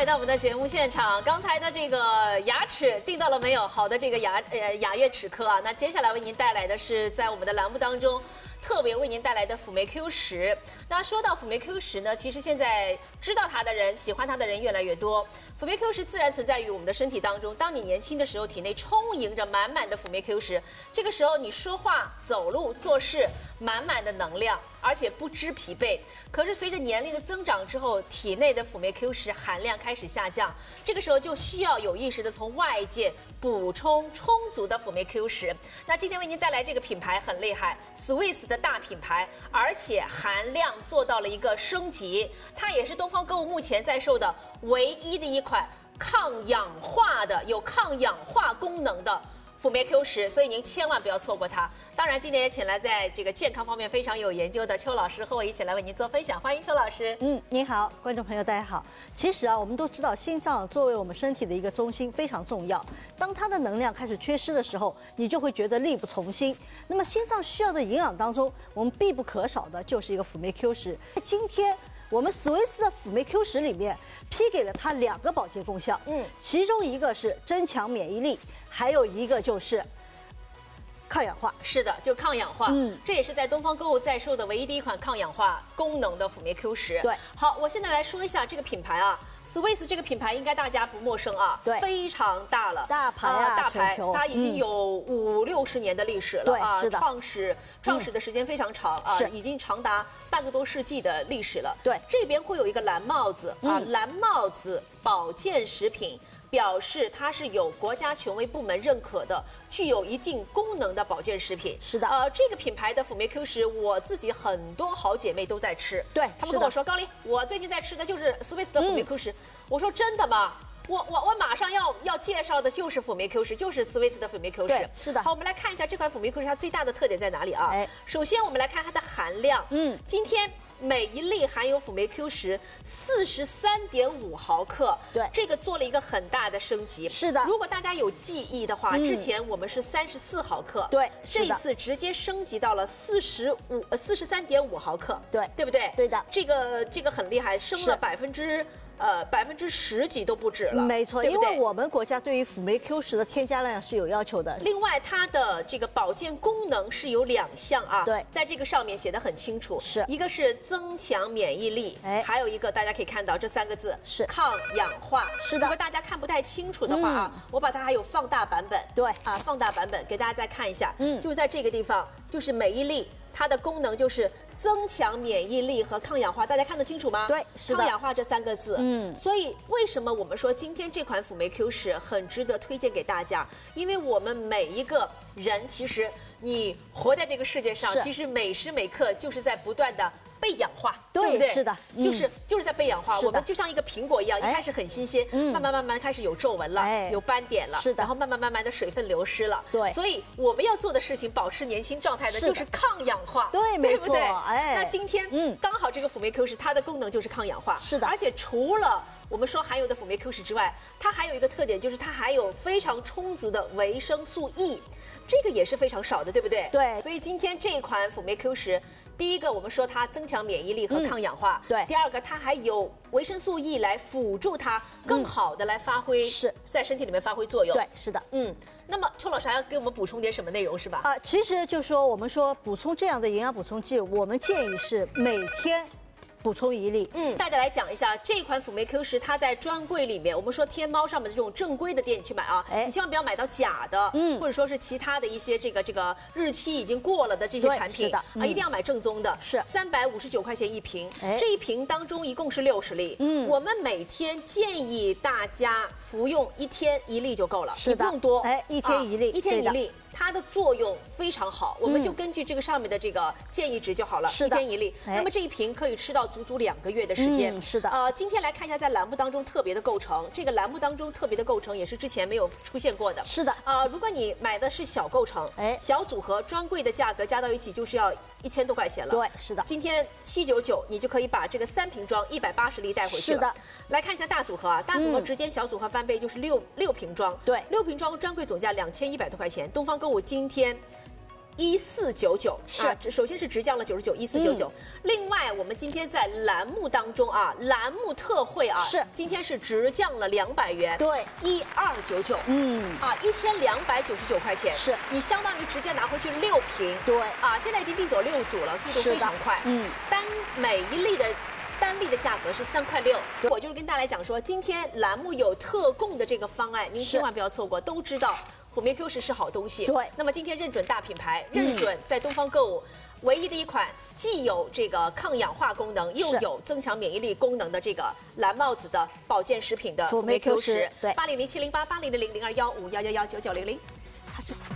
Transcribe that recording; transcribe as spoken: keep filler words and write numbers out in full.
到我们的节目现场。刚才的这个牙齿定到了没有？好的，这个牙呃雅悦齿科啊，那接下来为您带来的是在我们的栏目当中特别为您带来的辅酶 Q 十。那说到辅酶 Q 十呢，其实现在知道它的人、喜欢它的人越来越多。辅酶 Q 十自然存在于我们的身体当中。当你年轻的时候，体内充盈着满满的辅酶 Q 十，这个时候你说话、走路、做事满满的能量，而且不知疲惫。可是随着年龄的增长之后，体内的辅酶 Q 十含量开始下降，这个时候就需要有意识的从外界补充充足的辅酶 Q 十。那今天为您带来这个品牌很厉害 ，Swiss 的大品牌，而且含量做到了一个升级，它也是东方购物目前在售的唯一的一款抗氧化的、有抗氧化功能的辅酶 Q 十，所以您千万不要错过它。当然，今天也请来在这个健康方面非常有研究的邱老师和我一起来为您做分享，欢迎邱老师。 嗯，您好，观众朋友大家好。其实啊，我们都知道心脏作为我们身体的一个中心非常重要。当它的能量开始缺失的时候，你就会觉得力不从心。那么心脏需要的营养当中，我们必不可少的就是一个辅酶 Q 十。今天我们史维斯的辅酶 Q 十里面批给了它两个保健功效，嗯，其中一个是增强免疫力，还有一个就是抗氧化。 是的，就抗氧化。嗯，这也是在东方购物在售的唯一的一款抗氧化功能的辅酶 Q 十。 对， 好，我现在来说一下这个品牌啊 ，Swiss 这个品牌应该大家不陌生啊， 对， 非常大了， 大牌啊， 大牌，它已经有嗯五六十年的历史了啊， 是的， 创始创始的时间非常长啊， 是已经长达半个多世纪的历史了。 对， 这边会有一个蓝帽子啊，蓝帽子保健食品。表示它是有国家权威部门认可的，具有一定功能的保健食品。 是的， 呃，这个品牌的辅酶 Q 十，我自己很多好姐妹都在吃。 对， 他们跟我说，高丽，我最近在吃的就是 Swiss 的辅酶 Q 十。嗯、我说真的吗？我我我马上要要介绍的就是辅酶 Q 十，就是 Swiss 的辅酶 Q 十。 对，是的。 好，我们来看一下这款辅酶 Q 十它最大的特点在哪里啊？哎，首先我们来看它的含量。嗯，今天。每一粒含有辅酶 Q 十四十三点五毫克， 对， 这个做了一个很大的升级。 是的， 如果大家有记忆的话，嗯、之前我们是三十四毫克， 对， 这一次直接升级到了四十五呃四十三点五毫克， 对， 对不对？ 对的， 这个这个很厉害，升了百分之。呃，百分之十几都不止了， 没错， 对不对？ 因为我们国家对于辅酶 Q 十的添加量是有要求的。 另外，它的这个保健功能是有两项啊， 对， 在这个上面写的很清楚， 是一个是增强免疫力，哎，还有一个大家可以看到这三个字是抗氧化。 是的， 如果大家看不太清楚的话啊，嗯、我把它还有放大版本， 对啊，放大版本给大家再看一下，嗯，就在这个地方，就是每一粒它的功能就是。增强免疫力和抗氧化，大家看得清楚吗？ 对，是的。 抗氧化这三个字，嗯，所以为什么我们说今天这款辅酶 Q 十很值得推荐给大家？因为我们每一个人，其实你活在这个世界上，其实每时每刻就是在不断的。被氧化，对不对？ 是的， 嗯、就是就是在被氧化。我们就像一个苹果一样，哎、一开始很新鲜，嗯、慢慢慢慢开始有皱纹了，哎、有斑点了， 是的。 然后慢慢慢慢的水分流失了， 对。 所以我们要做的事情，保持年轻状态的，就是抗氧化， 对， 对不对？ 哎， 那今天，嗯，刚好这个辅酶 Q 十它的功能就是抗氧化， 是的。 而且除了我们说含有的辅酶 Q 十之外，它还有一个特点，就是它还有非常充足的维生素 E， 这个也是非常少的，对不对？ 对。 所以今天这款辅酶 Q 十。第一个，我们说它增强免疫力和抗氧化， 嗯、对。 第二个，它还有维生素 E 来辅助它更好的来发挥， 是、嗯、 在身体里面发挥作用。 对，是的， 嗯。那么邱老师还要给我们补充点什么内容是吧？ 啊、呃，其实就说我们说补充这样的营养补充剂，我们建议是每天。补充一粒， 嗯，大家来讲一下这款辅酶 Q 十，它在专柜里面，我们说天猫上面的这种正规的店你去买啊，哎，你千万不要买到假的，嗯，或者说是其他的一些这个这个日期已经过了的这些产品， 是的， 嗯、啊，一定要买正宗的， 是三百五十九块钱一瓶，哎，这一瓶当中一共是六十粒，嗯，我们每天建议大家服用一天一粒就够了， 是的， 你不用多， 哎，一天一粒， 啊、一天一粒。它的作用非常好，我们就根据这个上面的这个建议值就好了， 是一天一粒。那么这一瓶可以吃到足足两个月的时间。 嗯，是的。 呃，今天来看一下在栏目当中特别的构成，这个栏目当中特别的构成也是之前没有出现过的。 是的。 呃，如果你买的是小构成，哎，小组合专柜的价格加到一起就是要一千多块钱了。 对，是的。 今天七九九，你就可以把这个三瓶装一百八十粒带回去了。 是的。 来看一下大组合啊，大组合直接小组合翻倍就是六六瓶装， 对， 六瓶装专柜总价两千一百多块钱。东方购物今天。 一四九九， 是、 啊，首先是直降了九十九，一四九九。另外，我们今天在栏目当中啊，栏目特惠啊， 是今天是直降了两百元， 对， 一二九九，嗯，啊，一千两百九十九块钱， 是你相当于直接拿回去六瓶， 对， 啊，现在已经订走六组了，速度非常快，嗯，单每一粒的。单粒的价格是三块六，我就是跟大家讲说，今天栏目有特供的这个方案，您千万不要错过。都知道辅酶 Q 十是好东西， 对。 那么今天认准大品牌，认准在东方购物唯一的一款既有这个抗氧化功能，又有增强免疫力功能的这个蓝帽子的保健食品的辅酶 Q 十， 对， 八零零七零八八零零零零二幺五幺幺幺九九零零。